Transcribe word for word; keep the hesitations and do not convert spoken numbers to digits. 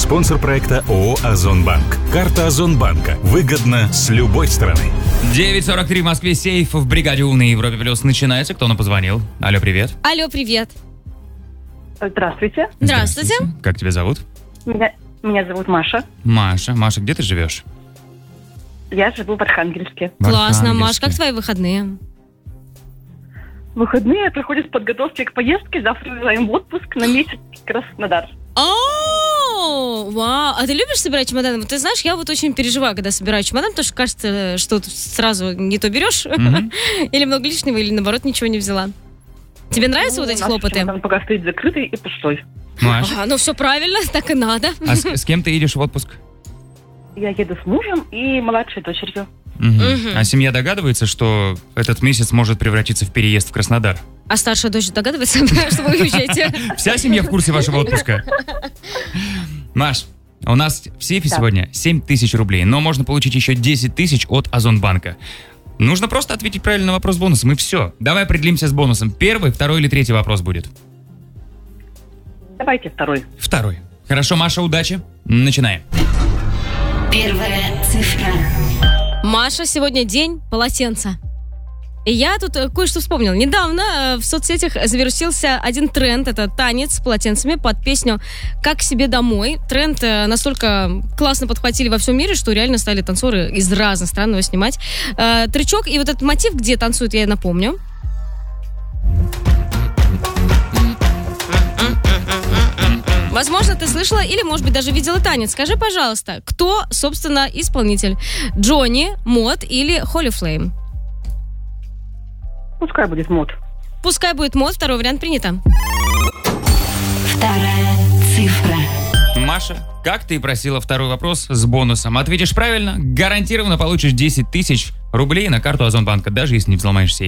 Спонсор проекта ООО «Озонбанк». Карта Озонбанка. Выгодно с любой стороны. девять сорок три в Москве. Сейф в бригаде У на Европе Плюс начинается. Кто нам позвонил? Алло, привет. Алло, привет. Здравствуйте. Здравствуйте. Как тебя зовут? Меня, меня зовут Маша. Маша. Маша, где ты живешь? Я живу в Архангельске. В Классно, Маш, Архангельске. как твои выходные? Выходные проходят в подготовке к поездке. Завтра уезжаем в отпуск на месяц в Краснодар. О, вау. А ты любишь собирать чемоданы? Вот ты знаешь, я вот очень переживаю, когда собираю чемодан, потому что кажется, что ты сразу не то берешь, или много лишнего, или наоборот ничего не взяла. Тебе нравятся Ну, вот эти наш хлопоты? чемодан пока стоит закрытый и пустой. Маш, Ага, ну все правильно, так и надо. а с, с кем ты едешь в отпуск? Я еду с мужем и младшей дочерью. Мгм. Мгм. А семья догадывается, что этот месяц может превратиться в переезд в Краснодар? А старшая дочь догадывается, что вы уезжаете? Вся семья в курсе вашего отпуска? Маш, у нас в сейфе Да. сегодня семь тысяч рублей, но можно получить еще десять тысяч от Озонбанка. Нужно просто ответить правильно на вопрос с бонусом, и все. Давай определимся с бонусом. Первый, второй или третий вопрос будет? Давайте второй. Второй. Хорошо, Маша, удачи. Начинаем. Первая цифра. Маша, сегодня день полотенца. И я тут э, кое-что вспомнила. Недавно э, в соцсетях завирусился один тренд. Это танец с полотенцами под песню «Как к себе домой». Тренд э, настолько классно подхватили во всем мире, что реально стали танцоры из разных стран его снимать. Э, трючок и вот этот мотив, где танцуют, я напомню. Возможно, ты слышала или, может быть, даже видела танец. Скажи, пожалуйста, кто, собственно, исполнитель? Джонни, Мод или Холли Флейм? Пускай будет мод. Пускай будет Мод, второй вариант принято. Вторая цифра. Маша, как ты и просила, второй вопрос с бонусом. Ответишь правильно, гарантированно получишь десять тысяч рублей на карту Озонбанка, даже если не взломаешь сейф.